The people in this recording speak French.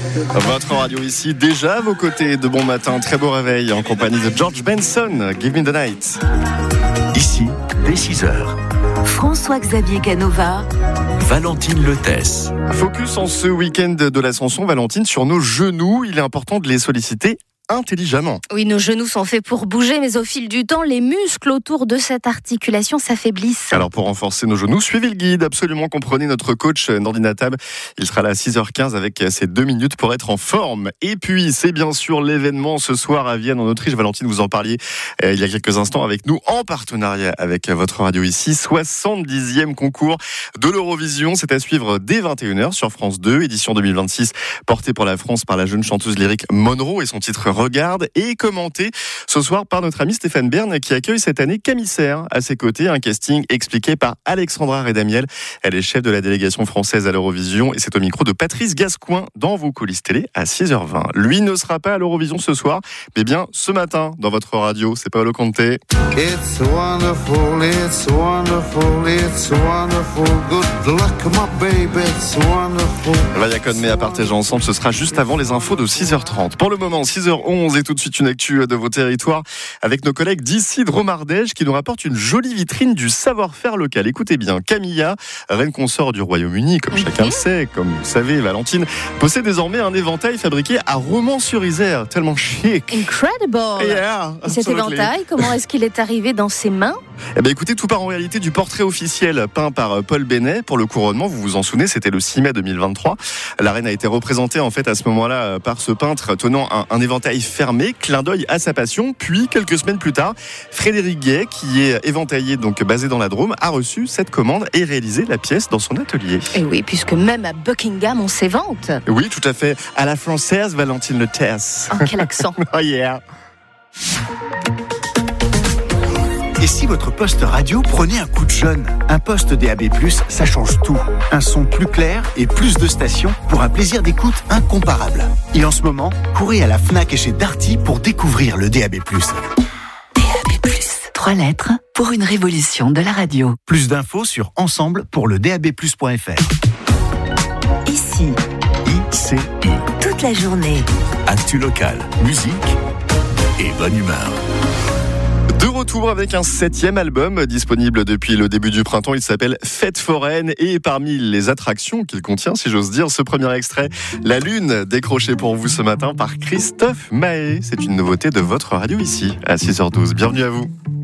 Votre radio ici, déjà à vos côtés de bon matin, très beau réveil en compagnie de George Benson, Give Me the Night. Ici, dès 6h. François-Xavier Canova, Valentine Lethès. Focus en ce week-end de l'Ascension, Valentine, sur nos genoux. Il est important de les solliciter intelligemment. Oui, nos genoux sont faits pour bouger, mais au fil du temps, les muscles autour de cette articulation s'affaiblissent. Alors pour renforcer nos genoux, suivez le guide, absolument, comprenez notre coach Nordina Tab. Il sera là à 6h15 avec ses 2 minutes pour être en forme. Et puis, c'est bien sûr l'événement ce soir à Vienne en Autriche. Valentine, vous en parliez il y a quelques instants avec nous, en partenariat avec votre radio ici. 70e concours de l'Eurovision. C'est à suivre dès 21h sur France 2, édition 2026, portée pour la France par la jeune chanteuse lyrique Monroe et son titre Regarde, et commenté ce soir par notre ami Stéphane Bern qui accueille cette année Camille Serre à ses côtés. Un casting expliqué par Alexandra Redamiel. Elle est chef de la délégation française à l'Eurovision et c'est au micro de Patrice Gascoin dans vos coulisses télé à 6h20. Lui ne sera pas à l'Eurovision ce soir, mais bien ce matin dans votre radio. C'est Paolo Conte. It's wonderful, it's wonderful, it's wonderful. Good luck, my baby, it's wonderful. Vaya mais à partager ensemble, ce sera juste avant les infos de 6h30. Pour le moment, 6h11 et tout de suite une actu de vos territoires avec nos collègues d'ici de Romardège qui nous rapportent une jolie vitrine du savoir-faire local. Écoutez bien, Camilla, reine consort du Royaume-Uni, comme chacun le sait, comme vous le savez, Valentine, possède désormais un éventail fabriqué à Romans-sur-Isère, tellement chic. Incredible. Yeah, et cet éventail, comment est-ce qu'il est arrivé dans ses mains ? Eh bien, écoutez, tout part en réalité du portrait officiel peint par Paul Bennet pour le couronnement. Vous vous en souvenez, c'était le 6 mai 2023. La reine a été représentée en fait à ce moment-là par ce peintre tenant un éventail fermé, clin d'œil à sa passion. Puis, quelques semaines plus tard, Frédéric Gay, qui est éventailler donc basé dans la Drôme, a reçu cette commande et réalisé la pièce dans son atelier. Et oui, puisque même à Buckingham, on s'évente. Oui, tout à fait. À la française, Valentine Lethès. Oh, quel accent. Oh yeah. Et si votre poste radio prenait un coup de jeune ? Un poste DAB+, ça change tout. Un son plus clair et plus de stations pour un plaisir d'écoute incomparable. Et en ce moment, courez à la Fnac et chez Darty pour découvrir le DAB+. DAB+, 3 lettres pour une révolution de la radio. Plus d'infos sur ensemble pour le DABplus.fr. Ici, ICI. toute la journée. Actu local, musique et bonne humeur. De retour avec un 7e album disponible depuis le début du printemps. Il s'appelle Fête foraine et parmi les attractions qu'il contient, si j'ose dire, ce premier extrait, La Lune, décroché pour vous ce matin par Christophe Mahé. C'est une nouveauté de votre radio ici à 6h12. Bienvenue à vous.